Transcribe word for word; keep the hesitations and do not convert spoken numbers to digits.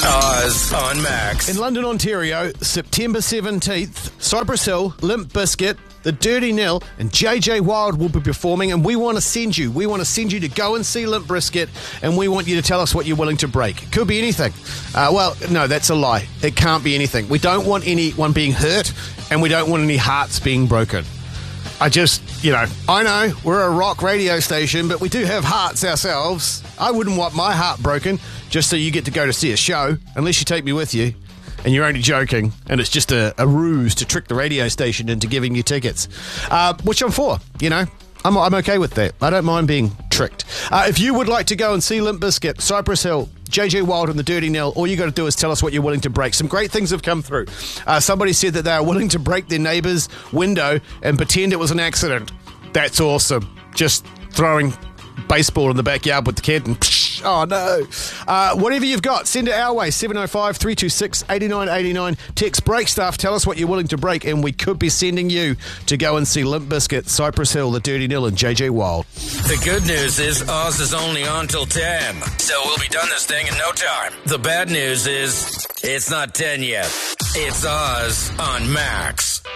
Oz on Max. In London, Ontario, September seventeenth, Cypress Hill, Limp Bizkit, The Dirty Nil, and J J Wild will be performing, and we want to send you. We want to send you to go and see Limp Bizkit, and we want you to tell us what you're willing to break. It could be anything. Uh, well, no, that's a lie. It can't be anything. We don't want anyone being hurt, and we don't want any hearts being broken. I just, you know, I know we're a rock radio station, but we do have hearts ourselves. I wouldn't want my heart broken just so you get to go to see a show, unless you take me with you. And you're only joking, and it's just a, a ruse to trick the radio station into giving you tickets, uh, which I'm for, you know. I'm, I'm okay with that. I don't mind being tricked. Uh, if you would like to go and see Limp Bizkit, Cypress Hill, J J Wild and The Dirty Nil, all you got to do is tell us what you're willing to break. Some great things have come through. Uh, somebody said that they are willing to break their neighbour's window and pretend it was an accident. That's awesome. Just throwing baseball in the backyard with the kid and psh, oh no. Uh, whatever you've got, send it our way. seven oh five, three two six, eight nine eight nine. Text break stuff. Tell us what you're willing to break, and we could be sending you to go and see Limp Bizkit, Cypress Hill, The Dirty Nil, and J J Wild. The good news is Oz is only on till ten, so we'll be done this thing in no time. The bad news is it's not ten yet. It's Oz on Max.